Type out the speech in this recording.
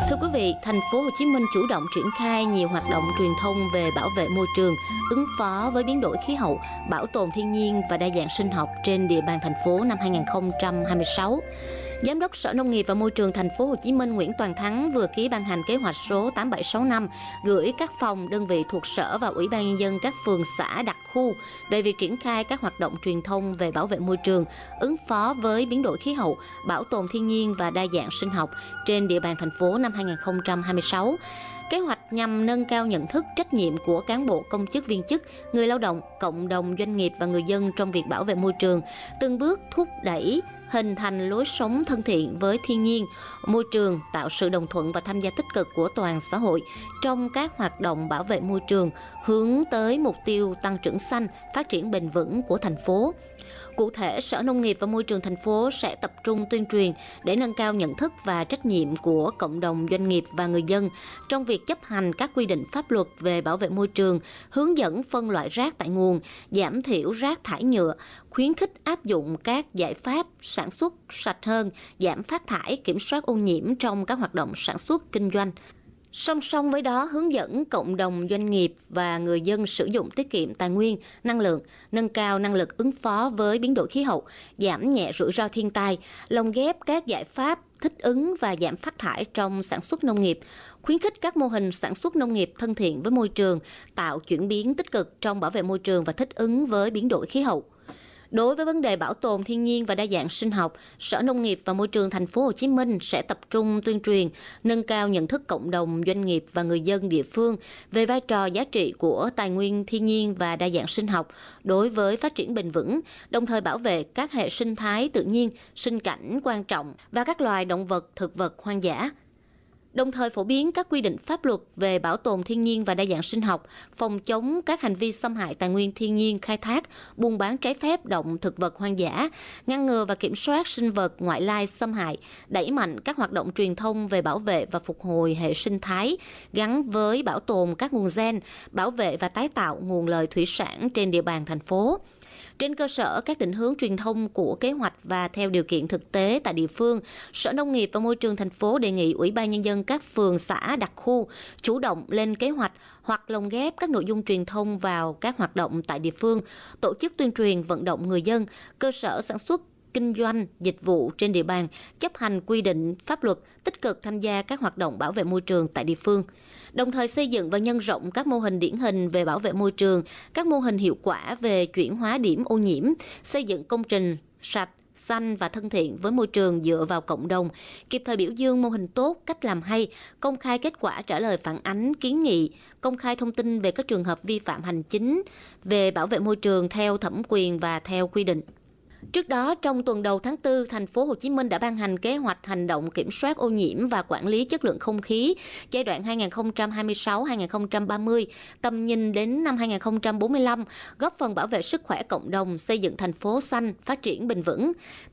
Thưa quý vị, thành phố Hồ Chí Minh chủ động triển khai nhiều hoạt động truyền thông về bảo vệ môi trường, ứng phó với biến đổi khí hậu, bảo tồn thiên nhiên và đa dạng sinh học trên địa bàn thành phố năm 2026. Giám đốc Sở Nông nghiệp và Môi trường thành phố Hồ Chí Minh Nguyễn Toàn Thắng vừa ký ban hành kế hoạch số 8765 gửi các phòng, đơn vị thuộc Sở và Ủy ban nhân dân các phường xã đặc khu về việc triển khai các hoạt động truyền thông về bảo vệ môi trường, ứng phó với biến đổi khí hậu, bảo tồn thiên nhiên và đa dạng sinh học trên địa bàn thành phố năm 2026. Kế hoạch nhằm nâng cao nhận thức, trách nhiệm của cán bộ, công chức, viên chức, người lao động, cộng đồng, doanh nghiệp và người dân trong việc bảo vệ môi trường, từng bước thúc đẩy hình thành lối sống thân thiện với thiên nhiên, môi trường, tạo sự đồng thuận và tham gia tích cực của toàn xã hội trong các hoạt động bảo vệ môi trường, hướng tới mục tiêu tăng trưởng xanh, phát triển bền vững của thành phố. Cụ thể, Sở Nông nghiệp và Môi trường thành phố sẽ tập trung tuyên truyền để nâng cao nhận thức và trách nhiệm của cộng đồng, doanh nghiệp và người dân trong việc chấp hành các quy định pháp luật về bảo vệ môi trường, hướng dẫn phân loại rác tại nguồn, giảm thiểu rác thải nhựa, khuyến khích áp dụng các giải pháp sản xuất sạch hơn, giảm phát thải, kiểm soát ô nhiễm trong các hoạt động sản xuất, kinh doanh. Song song với đó, hướng dẫn cộng đồng doanh nghiệp và người dân sử dụng tiết kiệm tài nguyên, năng lượng, nâng cao năng lực ứng phó với biến đổi khí hậu, giảm nhẹ rủi ro thiên tai, lồng ghép các giải pháp thích ứng và giảm phát thải trong sản xuất nông nghiệp, khuyến khích các mô hình sản xuất nông nghiệp thân thiện với môi trường, tạo chuyển biến tích cực trong bảo vệ môi trường và thích ứng với biến đổi khí hậu. Đối với vấn đề bảo tồn thiên nhiên và đa dạng sinh học, Sở Nông nghiệp và Môi trường thành phố Hồ Chí Minh sẽ tập trung tuyên truyền, nâng cao nhận thức cộng đồng, doanh nghiệp và người dân địa phương về vai trò giá trị của tài nguyên thiên nhiên và đa dạng sinh học đối với phát triển bền vững, đồng thời bảo vệ các hệ sinh thái tự nhiên, sinh cảnh quan trọng và các loài động vật, thực vật hoang dã. Đồng thời phổ biến các quy định pháp luật về bảo tồn thiên nhiên và đa dạng sinh học, phòng chống các hành vi xâm hại tài nguyên thiên nhiên, khai thác, buôn bán trái phép động thực vật hoang dã, ngăn ngừa và kiểm soát sinh vật ngoại lai xâm hại, đẩy mạnh các hoạt động truyền thông về bảo vệ và phục hồi hệ sinh thái gắn với bảo tồn các nguồn gen, bảo vệ và tái tạo nguồn lợi thủy sản trên địa bàn thành phố. Trên cơ sở các định hướng truyền thông của kế hoạch và theo điều kiện thực tế tại địa phương, Sở Nông nghiệp và Môi trường thành phố đề nghị Ủy ban nhân dân các phường xã đặc khu chủ động lên kế hoạch hoặc lồng ghép các nội dung truyền thông vào các hoạt động tại địa phương, tổ chức tuyên truyền vận động người dân, cơ sở sản xuất, kinh doanh, dịch vụ trên địa bàn, chấp hành quy định pháp luật, tích cực tham gia các hoạt động bảo vệ môi trường tại địa phương. Đồng thời xây dựng và nhân rộng các mô hình điển hình về bảo vệ môi trường, các mô hình hiệu quả về chuyển hóa điểm ô nhiễm, xây dựng công trình sạch, xanh và thân thiện với môi trường dựa vào cộng đồng, kịp thời biểu dương mô hình tốt, cách làm hay, công khai kết quả trả lời phản ánh, kiến nghị, công khai thông tin về các trường hợp vi phạm hành chính về bảo vệ môi trường theo thẩm quyền và theo quy định. Trước đó, trong tuần đầu tháng 4, thành phố Hồ Chí Minh đã ban hành kế hoạch hành động kiểm soát ô nhiễm và quản lý chất lượng không khí giai đoạn 2026-2030, tầm nhìn đến năm 2045, góp phần bảo vệ sức khỏe cộng đồng, xây dựng thành phố xanh, phát triển bền vững.